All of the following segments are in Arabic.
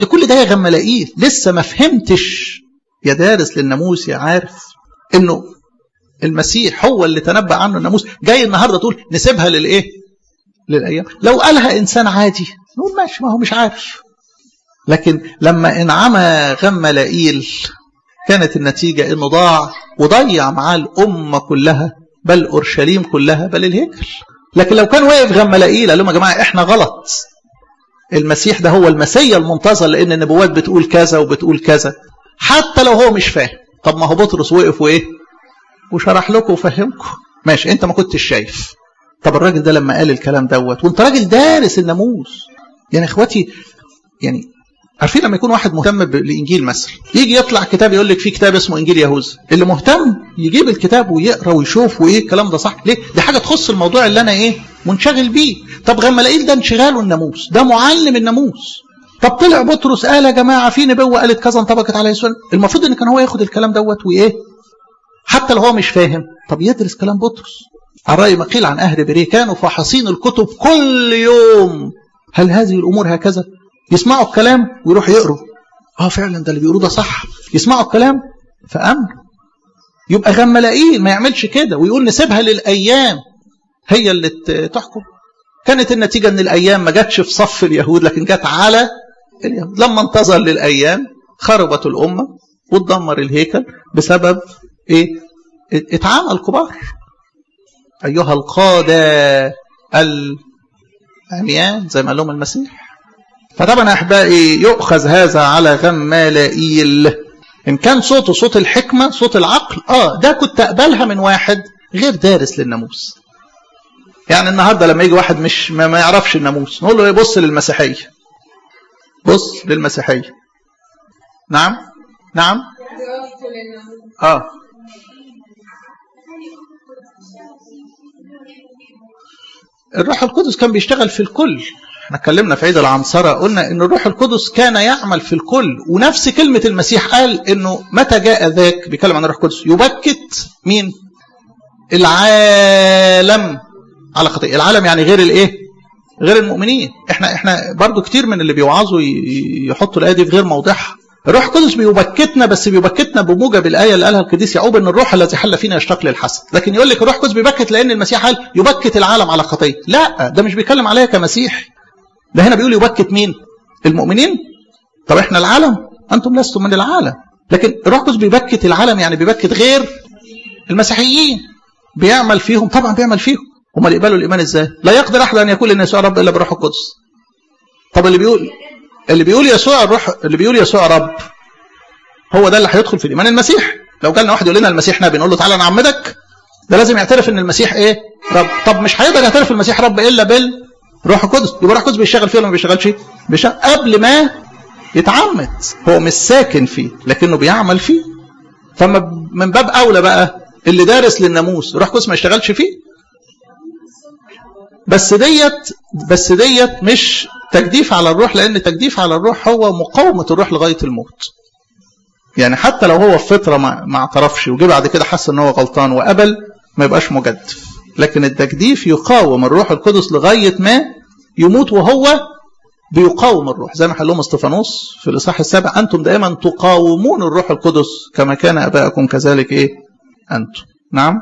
كل ده يا غملائيل لسه ما فهمتش يا دارس للناموس يا عارف انه المسيح هو اللي تنبأ عنه الناموس. جاي النهارده تقول نسيبها للايه؟ للايام. لو قالها انسان عادي نقول ماشي، ما هو مش عارف. لكن لما انعمى غملائيل كانت النتيجه انه ضاع، وضيع معاه الامه كلها، بل اورشليم كلها، بل الهيكل. لكن لو كان واقف غملائيل قال لهم يا جماعه احنا غلط، المسيح ده هو المسيا المنتظر، لان النبوات بتقول كذا وبتقول كذا، حتى لو هو مش فاهم. طب ما هو بطرس وقف وايه وشرح لكم وفهمكم، ماشي انت ما كنتش شايف. طب الراجل ده لما قال الكلام دوت وانت راجل دارس الناموس، يعني اخواتي يعني عارفين لما يكون واحد مهتم بالانجيل مثلا، يجي يطلع كتاب يقول لك في كتاب اسمه انجيل يهوذا، اللي مهتم يجيب الكتاب ويقرا ويشوف وايه الكلام ده صح ليه؟ دي حاجه تخص الموضوع اللي انا ايه منشغل بيه. طب غملائيل ده انشغاله الناموس، ده معلم الناموس. طب طلع بطرس قال يا جماعه في نبوه قالت كذا انطبقت على يسوع، المفروض ان كان هو ياخد الكلام دوت وايه حتى لو هو مش فاهم، طب يدرس كلام بطرس. على رأي ما قيل عن أهل بريه كانوا فاحصين الكتب كل يوم، هل هذه الأمور هكذا؟ يسمعوا الكلام ويروحوا يقروا، فعلا ده اللي بيقولوه ده صح، يسمعوا الكلام فأمر. يبقى غملائيل ما يعملش كده ويقول نسيبها للأيام هي اللي تحكم. كانت النتيجة ان الأيام ما جاتش في صف اليهود لكن جات على اليهود. لما انتظر للأيام خربت الأمة وتدمر الهيكل بسبب ايه؟ اتعامل الكبار أيها القادة العميان زي ما قال لهم المسيح. فطبعا يا أحبائي يؤخذ هذا على غملائيل. إن كان صوته صوت الحكمة صوت العقل ده كنت أقبلها من واحد غير دارس للناموس. يعني النهاردة لما يجي واحد مش ما يعرفش الناموس نقول له بص للمسيحية، بص للمسيحية. نعم الروح القدس كان بيشتغل في الكل. احنا اتكلمنا في عيد العنصرة قلنا ان الروح القدس كان يعمل في الكل، ونفس كلمة المسيح قال انه متى جاء ذاك، بيتكلم عن الروح القدس، يبكت مين؟ العالم على خطيئة. العالم يعني غير الايه؟ غير المؤمنين. احنا برضو كتير من اللي بيوعظوا يحطوا الآية دي في غير موضعها. الروح القدس بيبكتنا، بس بيبكتنا بموجب الآية اللي قالها القديس يعقوب ان الروح الذي حل فينا يشتاق للحسد. لكن يقول لك الروح القدس بيبكت لان المسيح قال يبكت العالم على خطيه. لا، ده مش بيتكلم عليها كمسيح، ده هنا بيقول يبكت مين؟ المؤمنين. طب احنا العالم، انتم لستم من العالم. لكن الروح القدس بيبكت العالم يعني بيبكت غير المسيحيين، بيعمل فيهم. طبعا بيعمل فيهم، هم اللي يقبلوا الايمان ازاي؟ لا يقدر احد ان يقول ان يسوع رب الا بروح القدس. طب اللي بيقول يسوع الروح، اللي بيقول يسوع رب، هو ده اللي هيدخل في الايمان المسيح. لو جالنا واحد يقول لنا المسيح نبي نقول له تعالى نعمدك، ده لازم يعترف ان المسيح ايه؟ رب. طب مش هيقدر يعترف المسيح رب الا بالروح القدس. يبقى الروح القدس بيشتغل فيه ولا ما بيشتغلش؟ بيشتغل قبل ما يتعمد. هو مش ساكن فيه لكنه بيعمل فيه. فما من باب اولى بقى اللي دارس للناموس الروح القدس ما يشتغلش فيه. بس ديت مش تجديف على الروح، لان تجديف على الروح هو مقاومه الروح لغايه الموت. يعني حتى لو هو في فتره ما اعترفش وجي بعد كده حس ان هو غلطان وقبل، ما يبقاش مجدف. لكن التجديف يقاوم الروح القدس لغايه ما يموت وهو بيقاوم الروح، زي ما قال لهم استفانوس في الاصحاح السابع انتم دائما تقاومون الروح القدس كما كان اباءكم كذلك ايه انتم. نعم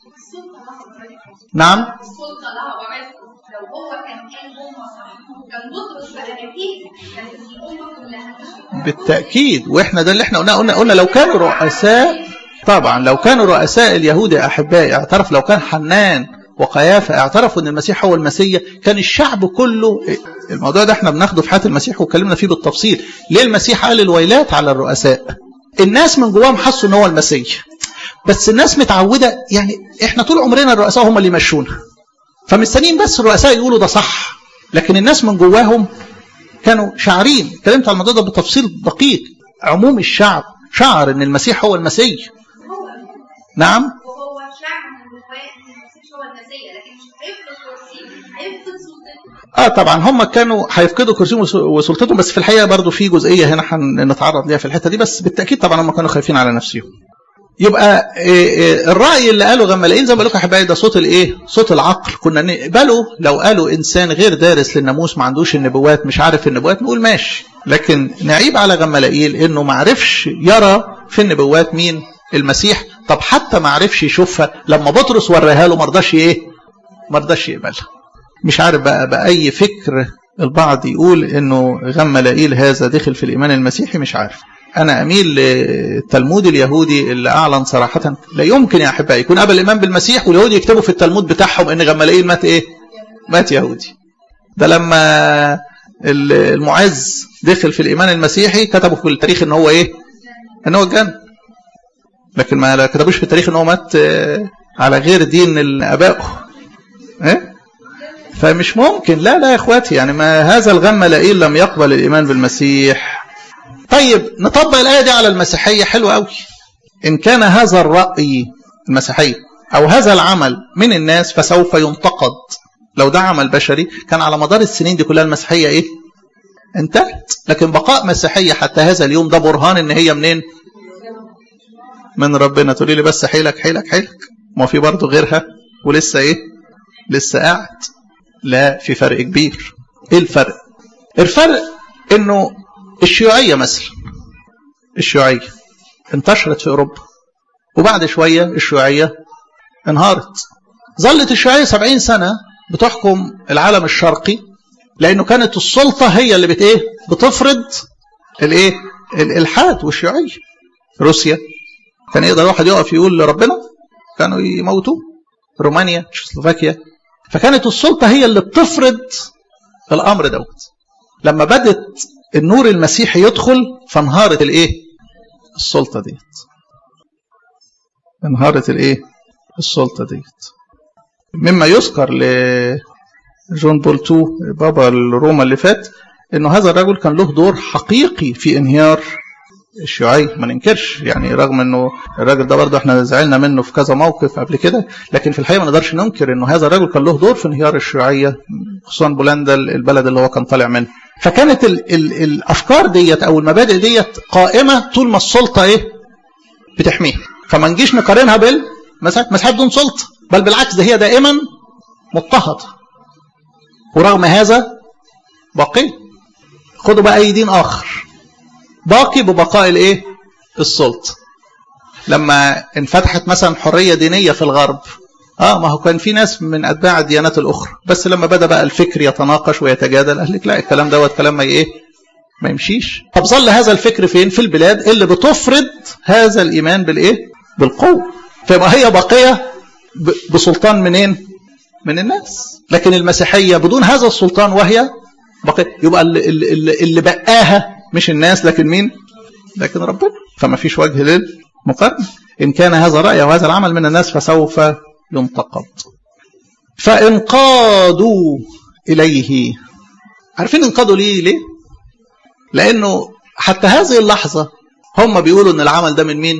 بالتأكيد. واحنا ده اللي احنا قلنا لو كانوا رؤساء، طبعا لو كانوا رؤساء اليهود يا احبائي اعترف، لو كان حنان وقيافة اعترفوا ان المسيح هو المسيح، كان الشعب كله. الموضوع ده احنا بناخده في حياة المسيح واتكلمنا فيه بالتفصيل. ليه المسيح قال الويلات على الرؤساء؟ الناس من جواهم حسوا ان هو المسيح، بس الناس متعودة. يعني احنا طول عمرنا الرؤساء هم اللي يمشونا، فمستنيين بس الرؤساء يقولوا ده صح، لكن الناس من جواهم كانوا شاعرين. اتكلمت على الموضوع ده بتفصيل دقيق. عموم الشعب شعر ان المسيح هو المسيح. نعم وهو شعر من جواه ان المسيح هو المسيح، لكن مش هيفقد كرسيه، هيفقد سلطته. طبعا هم كانوا هيفقدوا كرسيهم وسلطتهم، بس في الحقيقه برضو في جزئيه هنا هنتعرض ليها في الحته دي، بس بالتاكيد طبعا هم كانوا خايفين على نفسهم. يبقى الرأي اللي قاله غملائيل زي ما بقول لكم يا حبايبي ده صوت الايه؟ صوت العقل. كنا نقبله لو قالوا انسان غير دارس للناموس ما عندوش النبوات، مش عارف النبوات، نقول ماشي. لكن نعيب على غملائيل انه ما عرفش يرى في النبوات مين المسيح. طب حتى ما عرفش يشوفها لما بطرس وريها له ما رضاش يقبلها. مش عارف بقى بأي فكر البعض يقول انه غملائيل هذا دخل في الايمان المسيحي. مش عارف، انا اميل للتلمود اليهودي اللي اعلن صراحه لا يمكن يا احبائي يكون قبل الايمان بالمسيح واليهود يكتبوا في التلمود بتاعهم ان غملائيل مات مات يهودي. ده لما المعز دخل في الايمان المسيحي كتبوا في التاريخ ان هو ان هو اتجنن، لكن ما كتبوش في التاريخ ان هو مات على غير دين ابائه. فمش ممكن. لا يا اخواتي، يعني ما هذا الغملائيل لم يقبل الايمان بالمسيح. طيب نطبق الايه دي على المسيحيه. حلو قوي. ان كان هذا الراي المسيحي او هذا العمل من الناس فسوف ينتقد. لو ده عمل بشري كان على مدار السنين دي كلها المسيحيه انتهت. لكن بقاء مسيحيه حتى هذا اليوم ده برهان ان هي منين؟ من ربنا. تقولي لي بس حيلك ما في برضه غيرها ولسه لسه قاعد. لا، في فرق كبير. ايه الفرق؟ الفرق انه الشيوعيه مثلا، الشيوعيه انتشرت في اوروبا وبعد شويه الشيوعيه انهارت. ظلت الشيوعيه 70 سنه بتحكم العالم الشرقي لانه كانت السلطه هي اللي بتفرض الالحاد والشيوعيه. روسيا كان يقدر واحد يقف يقول لربنا كانوا يموتوه. رومانيا، تشيكوسلوفاكيا. فكانت السلطه هي اللي بتفرض الامر دوت. لما بدت النور المسيحي يدخل فانهارت السلطه ديت. انهارت السلطه ديت. مما يذكر لجون بول II بابا الروما اللي فات انه هذا الرجل كان له دور حقيقي في انهيار الشيوعيه. ما ننكرش يعني، رغم انه الراجل ده برضه احنا زعلنا منه في كذا موقف قبل كده، لكن في الحقيقه ما نقدرش ننكر انه هذا الرجل كان له دور في انهيار الشيوعيه، خصوصا بولندا البلد اللي هو كان طالع منه. فكانت الافكار ديت او المبادئ ديت قائمه طول ما السلطه بتحميها. فما نجيش نقارنها بالمسيحيه بدون سلطه، بل بالعكس ده هي دائما مضطهده. ورغم هذا باقي. خدوا بقى اي دين اخر باقي ببقاء السلطه. لما انفتحت مثلا حريه دينيه في الغرب، ما هو كان في ناس من اتباع الديانات الاخرى، بس لما بدا بقى الفكر يتناقش ويتجادل قال لك لا، الكلام دوت كلام ما يمشيش. طب ظل هذا الفكر فين؟ في البلاد اللي بتفرض هذا الايمان بالقوه. فيبقى هي باقيه بسلطان منين؟ من الناس. لكن المسيحيه بدون هذا السلطان وهي باقيه. يبقى اللي بقاها مش الناس، لكن مين؟ لكن ربنا. فما فيش وجه للمقارنه. ان كان هذا الراي وهذا العمل من الناس فسوف ينتقد. فانقادوا اليه. عارفين انقادوا ليه؟ لانه حتى هذه اللحظه هم بيقولوا ان العمل ده من مين؟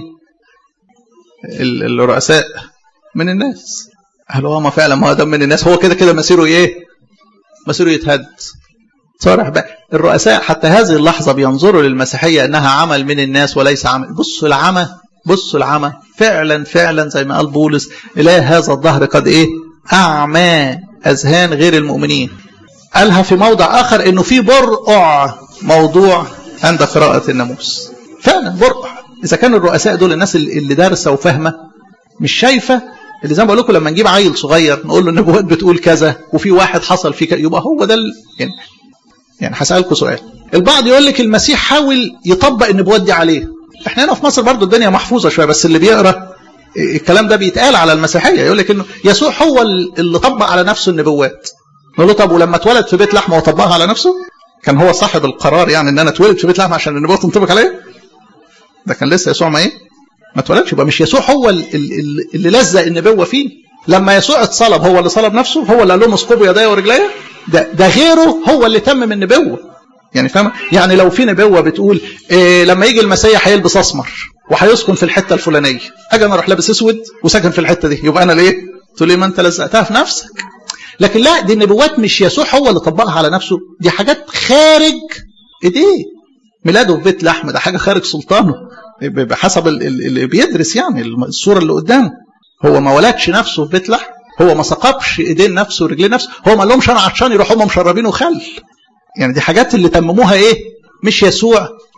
الرؤساء من الناس. هل هو ما فعلا ما هو ده من الناس؟ هو كده مسيره مسيره يتهد. صارح بقى الرؤساء حتى هذه اللحظه بينظروا للمسيحيه انها عمل من الناس وليس عمل. بصوا العمى فعلا زي ما قال بولس: اله هذا الظهر قد اعمى اذهان غير المؤمنين. قالها في موضع اخر انه في برقع موضوع عند قراءه الناموس. فعلا برقع. اذا كان الرؤساء دول الناس اللي دارسه وفاهمه مش شايفه، اللي زي ما بقول لكم لما نجيب عيل صغير نقول له النبوات بتقول كذا وفي واحد حصل فيه كذا، يبقى هو ده يعني هسألكم سؤال. البعض يقول لك المسيح حاول يطبق النبوات دي عليه. احنا هنا في مصر برضو الدنيا محفوظة شوية، بس اللي بيقرأ الكلام ده بيتقال على المسيحية يقول لك انه يسوع هو اللي طبق على نفسه النبوات. نقول له طب ولما اتولد في بيت لحم وطبقها على نفسه؟ كان هو صاحب القرار يعني ان انا اتولد في بيت لحم عشان النبوات تنطبق عليه؟ ده كان لسه يسوع ما اتولدش. يبقى مش يسوع هو اللي لزق النبوة فيه. لما يسوع اتصلب هو اللي صلب نفسه؟ هو اللي قال لهم اسكبوا يدي ورجلي؟ ده غيره هو اللي تمم النبوة. يعني فاهم؟ يعني لو في نبوة بتقول لما يجي المسيح هيلبس اسمر وهيسكن في الحتة الفلانية، اجي انا اروح لابس اسود وساكن في الحتة دي، يبقى انا ليه؟ تقول لي ما انت لزقتها في نفسك. لكن لا، دي النبوات مش يسوع هو اللي طبقها على نفسه، دي حاجات خارج ايديه. ميلاده في بيت لحم ده حاجة خارج سلطانه بحسب اللي بيدرس يعني الصورة اللي قدامه. هو ما ولدش نفسه في بيت لحم، هو ما سقبش ايدين نفسه ورجلين نفسه، هو ما لهمش انا عطشان يروحوا هم مشربينه خل. يعني دي حاجات اللي تمموها مش يسوع